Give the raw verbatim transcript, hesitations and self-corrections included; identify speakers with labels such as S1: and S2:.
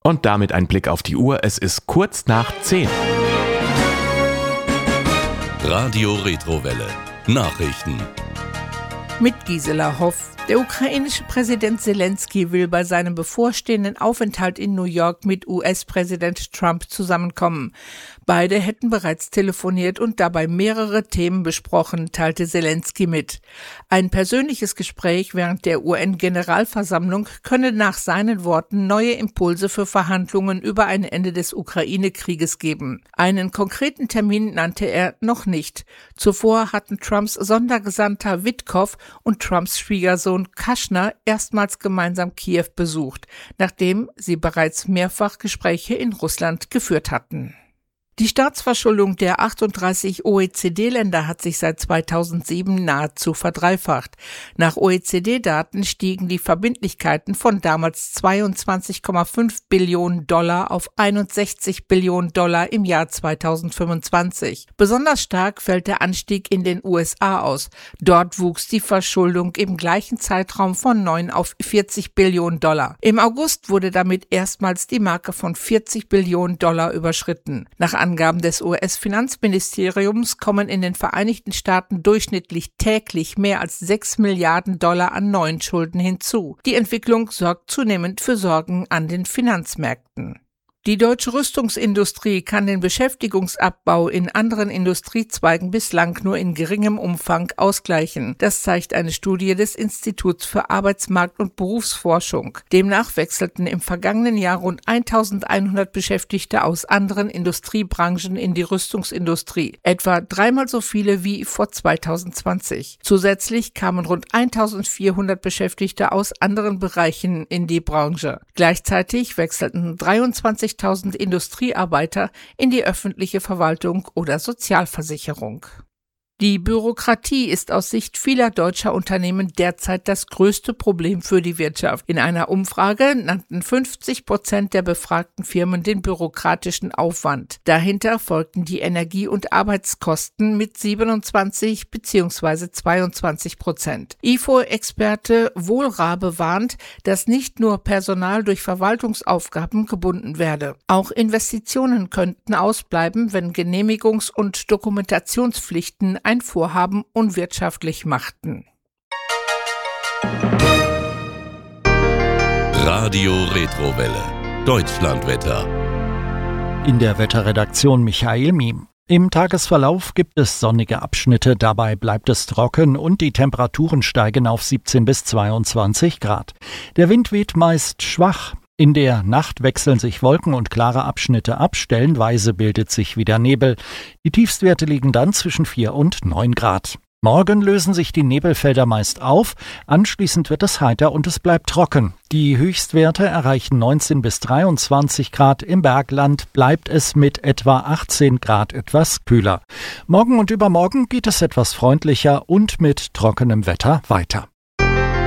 S1: Und damit ein Blick auf die Uhr. Es ist kurz nach zehn.
S2: Radio Retrowelle. Nachrichten.
S3: Mit Gisela Hoff. Der ukrainische Präsident Zelensky will bei seinem bevorstehenden Aufenthalt in New York mit U S-Präsident Trump zusammenkommen. Beide hätten bereits telefoniert und dabei mehrere Themen besprochen, teilte Zelensky mit. Ein persönliches Gespräch während der U N-Generalversammlung könne nach seinen Worten neue Impulse für Verhandlungen über ein Ende des Ukraine-Krieges geben. Einen konkreten Termin nannte er noch nicht. Zuvor hatten Trumps Sondergesandter Witkow und Trumps Schwiegersohn Kushner erstmals gemeinsam Kiew besucht, nachdem sie bereits mehrfach Gespräche in Russland geführt hatten. Die Staatsverschuldung der achtunddreißig O E C D-Länder hat sich seit zweitausendsieben nahezu verdreifacht. Nach O E C D-Daten stiegen die Verbindlichkeiten von damals zweiundzwanzig Komma fünf Billionen Dollar auf einundsechzig Billionen Dollar im Jahr zweitausendfünfundzwanzig. Besonders stark fällt der Anstieg in den U S A aus. Dort wuchs die Verschuldung im gleichen Zeitraum von neun auf vierzig Billionen Dollar. Im August wurde damit erstmals die Marke von vierzig Billionen Dollar überschritten. Nach Angaben des U S-Finanzministeriums kommen in den Vereinigten Staaten durchschnittlich täglich mehr als sechs Milliarden Dollar an neuen Schulden hinzu. Die Entwicklung sorgt zunehmend für Sorgen an den Finanzmärkten. Die deutsche Rüstungsindustrie kann den Beschäftigungsabbau in anderen Industriezweigen bislang nur in geringem Umfang ausgleichen. Das zeigt eine Studie des Instituts für Arbeitsmarkt- und Berufsforschung. Demnach wechselten im vergangenen Jahr rund eintausendeinhundert Beschäftigte aus anderen Industriebranchen in die Rüstungsindustrie, etwa dreimal so viele wie vor zweitausendzwanzig. Zusätzlich kamen rund eintausendvierhundert Beschäftigte aus anderen Bereichen in die Branche. Gleichzeitig wechselten dreiundzwanzigtausend Industriearbeiter in die öffentliche Verwaltung oder Sozialversicherung. Die Bürokratie ist aus Sicht vieler deutscher Unternehmen derzeit das größte Problem für die Wirtschaft. In einer Umfrage nannten fünfzig Prozent der befragten Firmen den bürokratischen Aufwand. Dahinter folgten die Energie- und Arbeitskosten mit siebenundzwanzig bzw. zweiundzwanzig Prozent. I F O-Experte Wohlrabe warnt, dass nicht nur Personal durch Verwaltungsaufgaben gebunden werde. Auch Investitionen könnten ausbleiben, wenn Genehmigungs- und Dokumentationspflichten ein Vorhaben unwirtschaftlich machten.
S2: Radio Retrowelle. Deutschlandwetter.
S4: In der Wetterredaktion Michael Miem. Im Tagesverlauf gibt es sonnige Abschnitte, dabei bleibt es trocken und die Temperaturen steigen auf siebzehn bis zweiundzwanzig Grad. Der Wind weht meist schwach. In der Nacht wechseln sich Wolken und klare Abschnitte ab, stellenweise bildet sich wieder Nebel. Die Tiefstwerte liegen dann zwischen vier und neun Grad. Morgen lösen sich die Nebelfelder meist auf, anschließend wird es heiter und es bleibt trocken. Die Höchstwerte erreichen neunzehn bis dreiundzwanzig Grad, im Bergland bleibt es mit etwa achtzehn Grad etwas kühler. Morgen und übermorgen geht es etwas freundlicher und mit trockenem Wetter weiter.